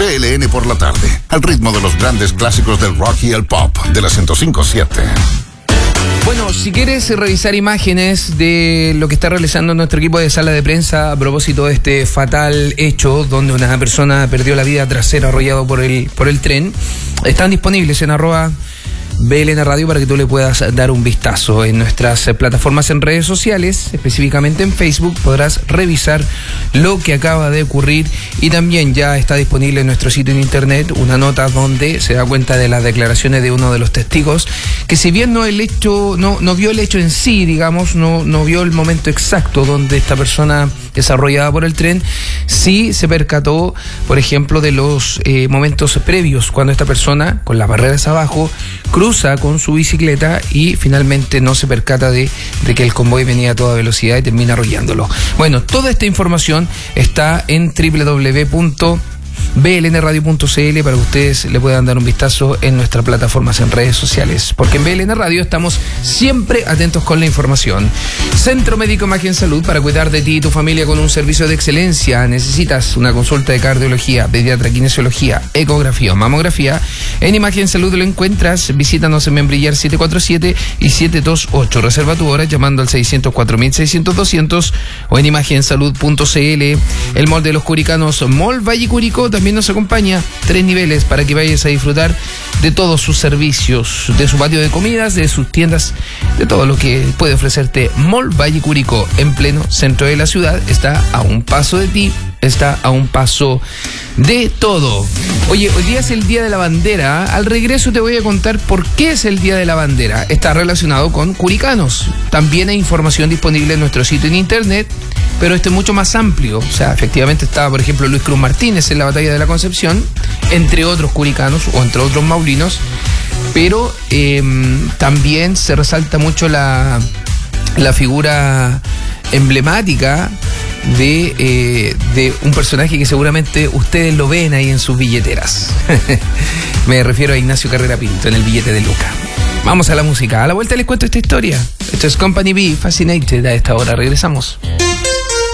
BLN por la tarde, al ritmo de los grandes clásicos del rock y el pop de la 105.7. Bueno, si quieres revisar imágenes de lo que está realizando nuestro equipo de sala de prensa a propósito de este fatal hecho donde una persona perdió la vida tras ser arrollado por el tren, están disponibles en @BLN Radio para que tú le puedas dar un vistazo. En nuestras plataformas en redes sociales, específicamente en Facebook, podrás revisar lo que acaba de ocurrir, y también ya está disponible en nuestro sitio en internet una nota donde se da cuenta de las declaraciones de uno de los testigos, que si bien no vio el hecho en sí, digamos, no vio el momento exacto donde esta persona es arrollada por el tren, sí se percató, por ejemplo, de los momentos previos, cuando esta persona, con las barreras abajo, cruza con su bicicleta y finalmente no se percata de que el convoy venía a toda velocidad y termina arrollándolo. Bueno, toda esta información está en www.blnradio.cl para que ustedes le puedan dar un vistazo en nuestras plataformas en redes sociales, porque en BLN Radio estamos siempre atentos con la información. Centro Médico Imagen Salud, para cuidar de ti y tu familia con un servicio de excelencia. ¿Necesitas una consulta de cardiología, pediatra, kinesiología, ecografía o mamografía? En Imagen Salud lo encuentras. Visítanos en Membrillar 747 y 728. Reserva tu hora llamando al 604-600-200 o en imagensalud.cl. El Mall de los Curicanos, Mall Valle Curicó, también nos acompaña. 3 niveles para que vayas a disfrutar de todos sus servicios, de su patio de comidas, de sus tiendas, de todo lo que puede ofrecerte Mall Valle Curicó, en pleno centro de la ciudad. Está a un paso de ti, está a un paso de todo. Oye, hoy día es el Día de la Bandera. Al regreso te voy a contar por qué es el Día de la Bandera. Está relacionado con curicanos. También hay información disponible en nuestro sitio en internet, pero este es mucho más amplio. O sea, efectivamente estaba, por ejemplo, Luis Cruz Martínez en la Batalla de la Concepción, entre otros curicanos o entre otros maulinos, pero también se resalta mucho la figura emblemática de un personaje que seguramente ustedes lo ven ahí en sus billeteras. Me refiero a Ignacio Carrera Pinto en el billete de Luca. Vamos a la música. A la vuelta les cuento esta historia. Esto es Company B, Fascinated. A esta hora regresamos.